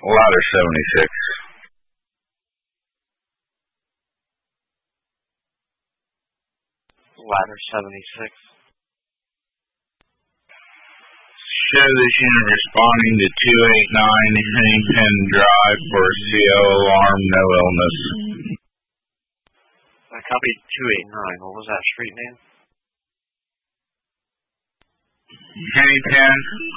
Ladder 76. Ladder 76. Show this unit responding to 289 Henningpen Drive for CO alarm, no illness. I copied 289. What was that street name? Henningpen.